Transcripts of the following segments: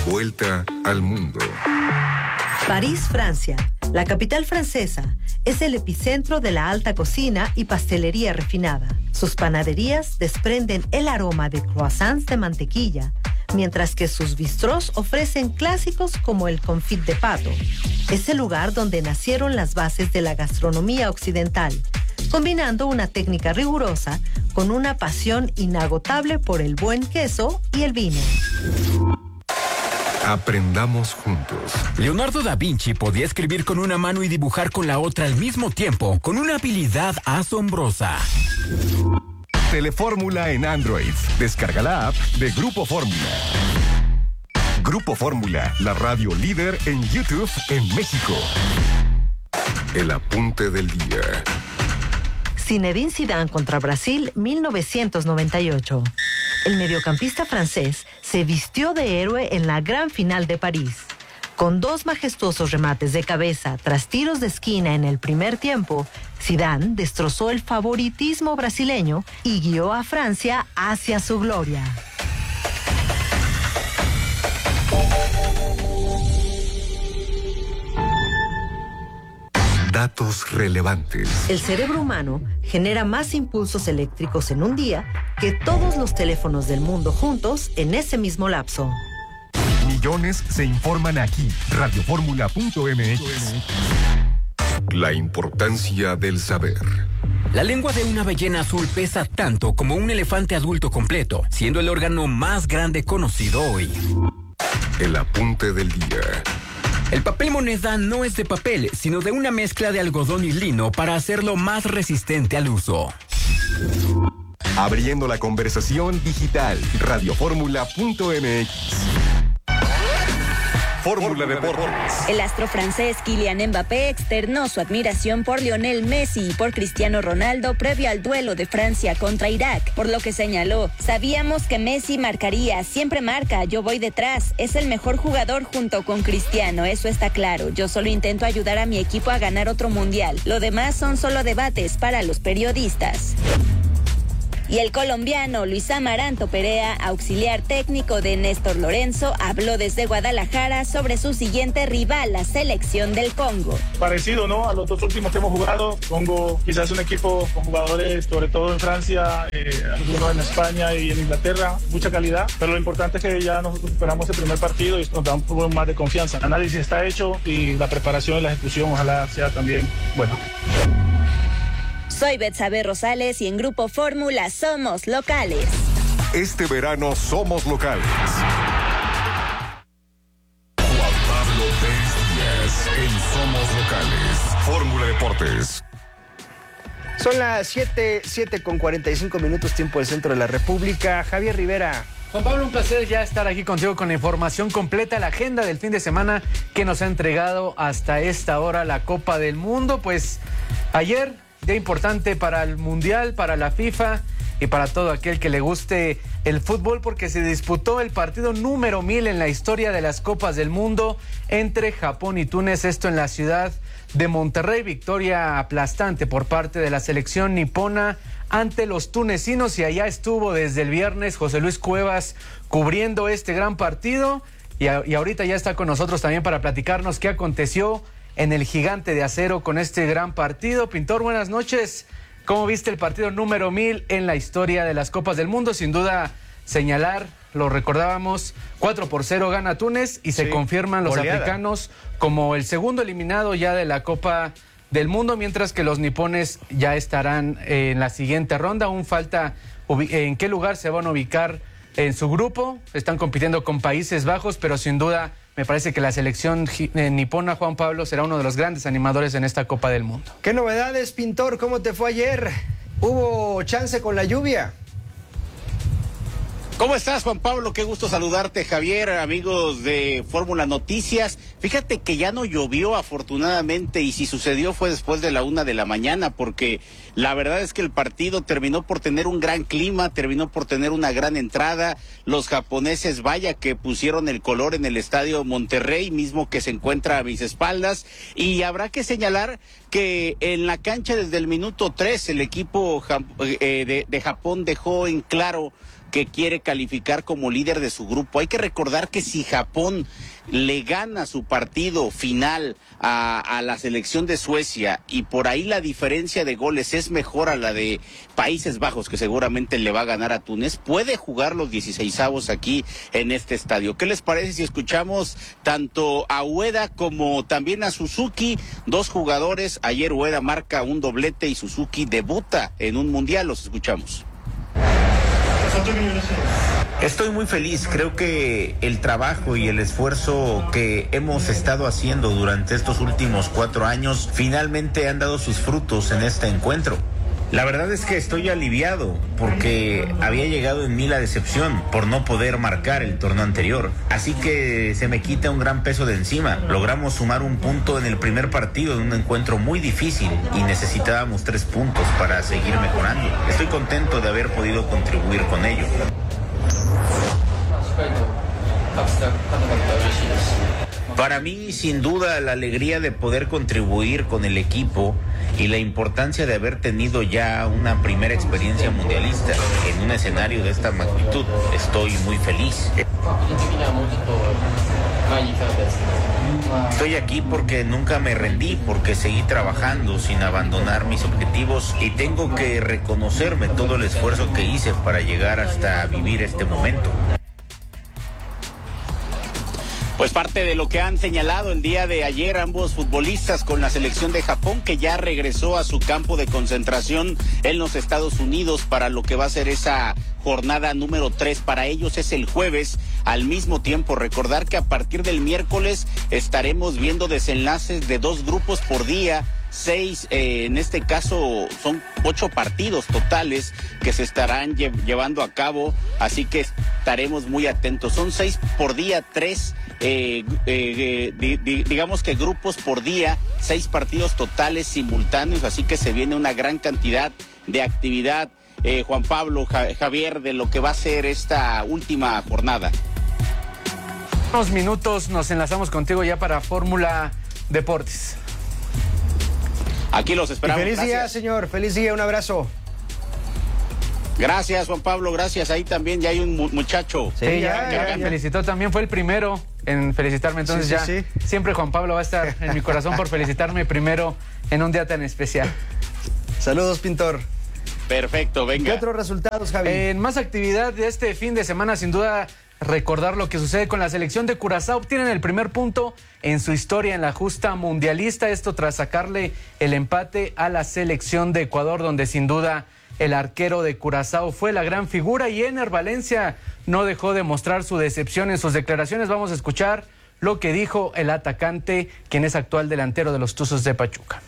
Vuelta al mundo. París, Francia. La capital francesa es el epicentro de la alta cocina y pastelería refinada. Sus panaderías desprenden el aroma de croissants de mantequilla, mientras que sus bistrós ofrecen clásicos como el confit de pato. Es el lugar donde nacieron las bases de la gastronomía occidental, combinando una técnica rigurosa con una pasión inagotable por el buen queso y el vino. Aprendamos juntos. Leonardo da Vinci podía escribir con una mano y dibujar con la otra al mismo tiempo, con una habilidad asombrosa. Telefórmula en Android. Descarga la app de Grupo Fórmula. Grupo Fórmula, la radio líder en YouTube en México. El apunte del día. Zinedine Zidane contra Brasil, 1998. El mediocampista francés se vistió de héroe en la gran final de París. Con 2 majestuosos remates de cabeza tras tiros de esquina en el primer tiempo, Zidane destrozó el favoritismo brasileño y guió a Francia hacia su gloria. Datos relevantes. El cerebro humano genera más impulsos eléctricos en un día que todos los teléfonos del mundo juntos en ese mismo lapso. Millones se informan aquí. Radioformula.mx. La importancia del saber. La lengua de una ballena azul pesa tanto como un elefante adulto completo, siendo el órgano más grande conocido hoy. El apunte del día. El papel moneda no es de papel, sino de una mezcla de algodón y lino para hacerlo más resistente al uso. Abriendo la conversación digital. Radioformula.mx. Fórmula Deportes. El astro francés Kylian Mbappé externó su admiración por Lionel Messi y por Cristiano Ronaldo previo al duelo de Francia contra Irak, por lo que señaló: sabíamos que Messi marcaría, siempre marca, yo voy detrás, es el mejor jugador junto con Cristiano, eso está claro, yo solo intento ayudar a mi equipo a ganar otro mundial, lo demás son solo debates para los periodistas. Y el colombiano Luis Amaranto Perea, auxiliar técnico de Néstor Lorenzo, habló desde Guadalajara sobre su siguiente rival, la selección del Congo. Parecido, ¿no?, a los 2 últimos que hemos jugado. Congo quizás un equipo con jugadores, sobre todo en Francia, algunos en España y en Inglaterra, mucha calidad, pero lo importante es que ya nosotros superamos el primer partido y nos da un poco más de confianza. El análisis está hecho y la preparación y la ejecución ojalá sea también buena. Soy Betsabe Rosales y en Grupo Fórmula somos locales. Este verano somos locales. Juan Pablo Pérez Díaz en Somos Locales. Fórmula Deportes. Son las 7:45 tiempo del centro de la República. Javier Rivera. Juan Pablo, un placer ya estar aquí contigo con la información completa, la agenda del fin de semana que nos ha entregado hasta esta hora la Copa del Mundo. Pues ayer, día importante para el Mundial, para la FIFA y para todo aquel que le guste el fútbol, porque se disputó el partido número 1000 en la historia de las Copas del Mundo entre Japón y Túnez, esto en la ciudad de Monterrey. Victoria aplastante por parte de la selección nipona ante los tunecinos, y allá estuvo desde el viernes José Luis Cuevas cubriendo este gran partido y ahorita ya está con nosotros también para platicarnos qué aconteció en el Gigante de Acero con este gran partido. Pintor, buenas noches. ¿Cómo viste el partido número 1000 en la historia de las Copas del Mundo? Sin duda señalar, lo recordábamos, 4-0 gana Túnez y se confirman los africanos como el segundo eliminado ya de la Copa del Mundo, mientras que los nipones ya estarán en la siguiente ronda. Aún falta en qué lugar se van a ubicar en su grupo. Están compitiendo con Países Bajos, pero sin duda me parece que la selección nipona, Juan Pablo, será uno de los grandes animadores en esta Copa del Mundo. ¿Qué novedades, Pintor? ¿Cómo te fue ayer? ¿Hubo chance con la lluvia? ¿Cómo estás, Juan Pablo? Qué gusto saludarte, Javier, amigos de Fórmula Noticias. Fíjate que ya no llovió, afortunadamente, y si sucedió fue después de la 1 de la mañana, porque la verdad es que el partido terminó por tener un gran clima, terminó por tener una gran entrada. Los japoneses, vaya que pusieron el color en el estadio Monterrey, mismo que se encuentra a mis espaldas, y habrá que señalar que en la cancha desde el minuto 3 el equipo de Japón dejó en claro que quiere calificar como líder de su grupo. Hay que recordar que si Japón le gana su partido final a la selección de Suecia y por ahí la diferencia de goles es mejor a la de Países Bajos, que seguramente le va a ganar a Túnez, puede jugar los 16avos aquí en este estadio. ¿Qué les parece si escuchamos tanto a Ueda como también a Suzuki? Dos jugadores, ayer Ueda marca un doblete y Suzuki debuta en un mundial. Los escuchamos. Estoy muy feliz, creo que el trabajo y el esfuerzo que hemos estado haciendo durante estos últimos 4 años finalmente han dado sus frutos en este encuentro. La verdad es que estoy aliviado porque había llegado en mí la decepción por no poder marcar el torneo anterior. Así que se me quita un gran peso de encima. Logramos sumar un punto en el primer partido en un encuentro muy difícil y necesitábamos 3 puntos para seguir mejorando. Estoy contento de haber podido contribuir con ello. Para mí, sin duda, la alegría de poder contribuir con el equipo y la importancia de haber tenido ya una primera experiencia mundialista en un escenario de esta magnitud. Estoy muy feliz. Estoy aquí porque nunca me rendí, porque seguí trabajando sin abandonar mis objetivos y tengo que reconocerme todo el esfuerzo que hice para llegar hasta vivir este momento. Pues parte de lo que han señalado el día de ayer ambos futbolistas con la selección de Japón, que ya regresó a su campo de concentración en los Estados Unidos para lo que va a ser esa jornada número 3. Para ellos es el jueves. Al mismo tiempo, recordar que a partir del miércoles estaremos viendo desenlaces de 2 grupos por día. 6, en este caso son 8 partidos totales que se estarán llevando a cabo, así que estaremos muy atentos. Son 6 por día, 3 digamos que grupos por día, 6 partidos totales simultáneos, así que se viene una gran cantidad de actividad, Juan Pablo, Javier, de lo que va a ser esta última jornada. Unos minutos nos enlazamos contigo ya para Fórmula Deportes. Aquí los esperamos. Feliz día, señor. Feliz día. Un abrazo. Gracias, Juan Pablo. Gracias. Ahí también ya hay un muchacho. Sí, ya felicitó. También fue el primero en felicitarme. Entonces sí. Siempre Juan Pablo va a estar en mi corazón por felicitarme primero en un día tan especial. Saludos, pintor. Perfecto, venga. ¿Qué otros resultados, Javi? En más actividad de este fin de semana, sin duda, recordar lo que sucede con la selección de Curazao. Obtienen el primer punto en su historia en la justa mundialista, esto tras sacarle el empate a la selección de Ecuador, donde sin duda el arquero de Curazao fue la gran figura, y Ener Valencia no dejó de mostrar su decepción en sus declaraciones. Vamos a escuchar lo que dijo el atacante, quien es actual delantero de los Tuzos de Pachuca.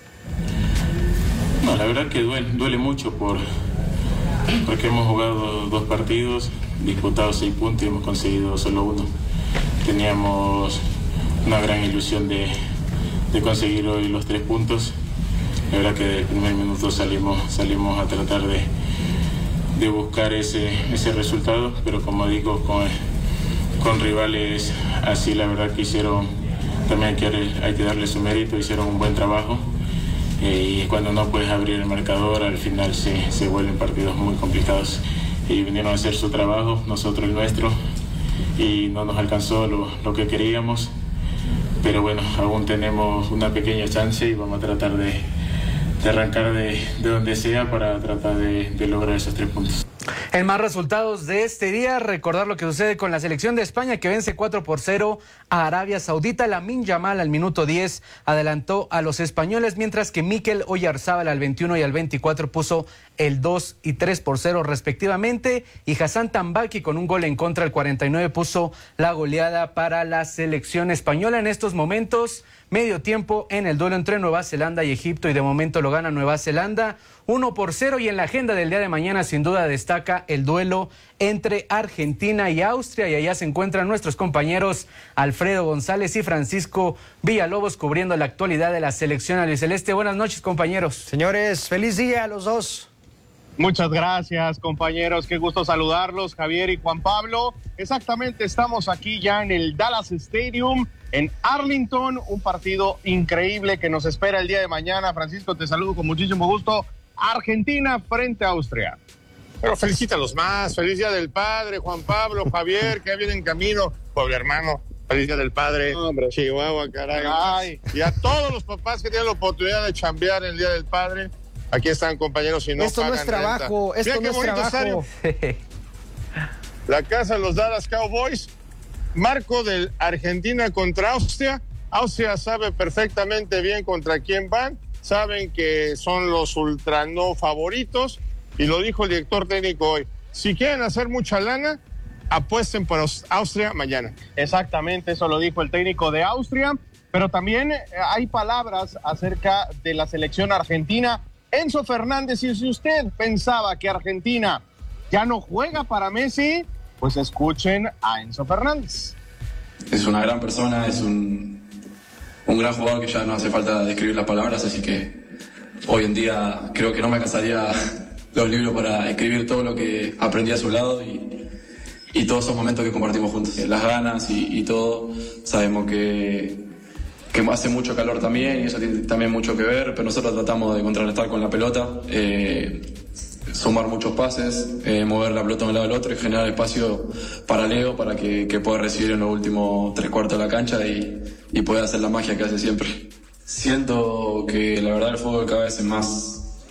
No, la verdad que duele mucho porque hemos jugado 2 partidos, disputado 6 puntos y hemos conseguido solo 1. Teníamos una gran ilusión de conseguir hoy los 3 puntos. La verdad que desde el primer minuto salimos a tratar de buscar ese resultado, pero como digo, con rivales así, la verdad que hicieron, también hay que darle su mérito, hicieron un buen trabajo. Y cuando no puedes abrir el marcador, al final se vuelven partidos muy complicados. Y vinieron a hacer su trabajo, nosotros el nuestro, y no nos alcanzó lo que queríamos. Pero bueno, aún tenemos una pequeña chance y vamos a tratar de arrancar de donde sea para tratar de lograr esos 3 puntos. En más resultados de este día, recordar lo que sucede con la selección de España, que vence 4-0 a Arabia Saudita. Lamine Yamal al minuto 10 adelantó a los españoles, mientras que Mikel Oyarzábal al 21 y al 24 puso el 2 y 3-0 respectivamente, y Hassan Tambaki con un gol en contra al 49 puso la goleada para la selección española. En estos momentos, medio tiempo en el duelo entre Nueva Zelanda y Egipto, y de momento lo gana Nueva Zelanda 1-0, y en la agenda del día de mañana sin duda destaca el duelo entre Argentina y Austria, y allá se encuentran nuestros compañeros Alfredo González y Francisco Villalobos cubriendo la actualidad de la selección albiceleste. Buenas noches, compañeros. Señores, feliz día a los dos. Muchas gracias, compañeros. Qué gusto saludarlos, Javier y Juan Pablo. Exactamente, estamos aquí ya en el Dallas Stadium, en Arlington, un partido increíble que nos espera el día de mañana. Francisco, te saludo con muchísimo gusto. Argentina frente a Austria. Pero felicítalos más, feliz Día del Padre, Juan Pablo, Javier, que viene en camino, pobre hermano, feliz Día del Padre, hombre. Chihuahua, caray. Ay. Y a todos los papás que tienen la oportunidad de chambear el Día del Padre, aquí están, compañeros, y no esto pagan no es trabajo, renta. esto no es trabajo. La casa de los Dallas Cowboys, marco del Argentina contra Austria. Austria sabe perfectamente bien contra quién van, saben que son los ultra no favoritos, y lo dijo el director técnico hoy. Si quieren hacer mucha lana, apuesten por Austria mañana. Exactamente, eso lo dijo el técnico de Austria, pero también hay palabras acerca de la selección argentina. Enzo Fernández, y si usted pensaba que Argentina ya no juega para Messi, pues escuchen a Enzo Fernández. Es una gran persona, es un gran jugador que ya no hace falta describir las palabras, así que hoy en día creo que no me cansaría los libros para escribir todo lo que aprendí a su lado y todos esos momentos que compartimos juntos. Las ganas y todo, sabemos que hace mucho calor también y eso tiene también mucho que ver, pero nosotros tratamos de contrarrestar con la pelota, sumar muchos pases, mover la pelota de un lado al otro y generar espacio para Leo para que pueda recibir en los últimos 3/4 de la cancha y pueda hacer la magia que hace siempre. Siento que la verdad el fútbol cada vez es más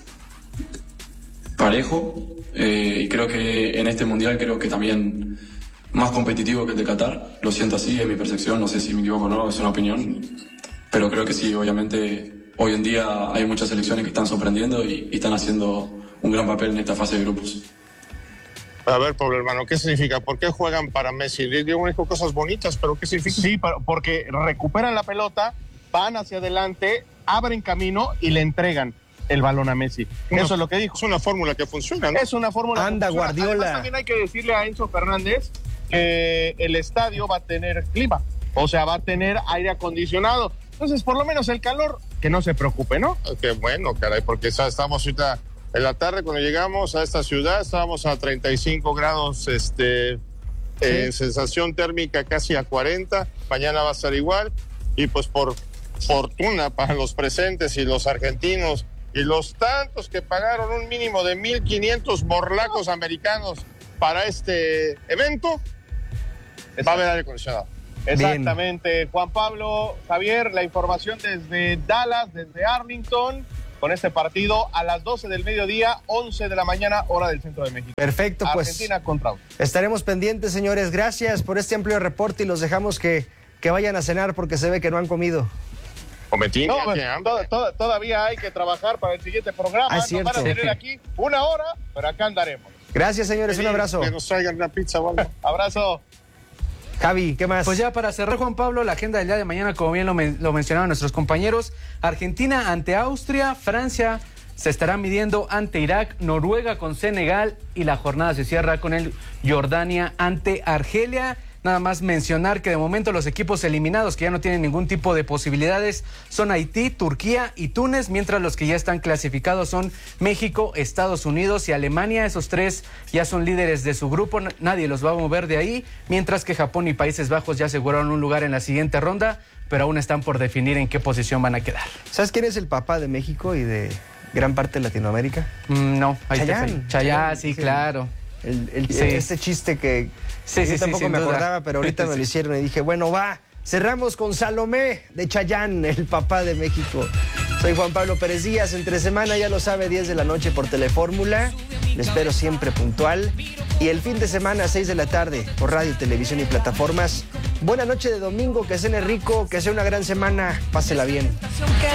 parejo y creo que en este mundial creo que también más competitivo que el de Qatar. Lo siento así, es mi percepción, no sé si me equivoco o no, es una opinión, pero creo que sí, obviamente hoy en día hay muchas selecciones que están sorprendiendo y están haciendo un gran papel en esta fase de grupos. A ver, pobre hermano, ¿qué significa? ¿Por qué juegan para Messi? Le digo cosas bonitas, pero ¿qué significa? Sí, porque recuperan la pelota, van hacia adelante, abren camino y le entregan el balón a Messi. Eso es lo que dijo. Es una fórmula que funciona, ¿no? Es una fórmula Anda, que funciona. Guardiola. Además, también hay que decirle a Enzo Fernández que el estadio va a tener clima, o sea, va a tener aire acondicionado. Entonces, por lo menos el calor, que no se preocupe, ¿no? Qué bueno, caray, porque estamos ahorita en la tarde, cuando llegamos a esta ciudad, estábamos a 35 grados, sensación térmica casi a 40, mañana va a estar igual, y pues por fortuna para los presentes y los argentinos, y los tantos que pagaron un mínimo de 1,500 morlacos americanos para este evento, va a haber aire acondicionado. Exactamente, bien. Juan Pablo, Javier, la información desde Dallas, desde Arlington, con este partido a las 12 del mediodía, 11 de la mañana, hora del centro de México. Perfecto, pues Argentina contra Austria. Estaremos pendientes, señores. Gracias por este amplio reporte y los dejamos que vayan a cenar porque se ve que no han comido. Todavía hay que trabajar para el siguiente programa. Nos van a tener aquí 1 hora, pero acá andaremos. Gracias, señores. Un abrazo. Que nos traigan una pizza o algo. Abrazo. Javi, ¿qué más? Pues ya para cerrar, Juan Pablo, la agenda del día de mañana, como bien lo mencionaron nuestros compañeros, Argentina ante Austria, Francia se estará midiendo ante Irak, Noruega con Senegal y la jornada se cierra con el Jordania ante Argelia. Nada más mencionar que de momento los equipos eliminados que ya no tienen ningún tipo de posibilidades son Haití, Turquía y Túnez, mientras los que ya están clasificados son México, Estados Unidos y Alemania. Esos tres ya son líderes de su grupo, nadie los va a mover de ahí, mientras que Japón y Países Bajos ya aseguraron un lugar en la siguiente ronda, pero aún están por definir en qué posición van a quedar. ¿Sabes quién es el papá de México y de gran parte de Latinoamérica? No, ahí Chayanne. Chayanne, sí, claro. Este chiste que yo tampoco me acordaba, pero ahorita me lo hicieron y dije, bueno, cerramos con Salomé de Chayanne, el papá de México. Soy Juan Pablo Pérez Díaz, entre semana ya lo sabe, 10 de la noche por Telefórmula, le espero siempre puntual, y el fin de semana 6 de la tarde por radio, televisión y plataformas. Buena noche de domingo, que cene rico, que sea una gran semana, pásela bien.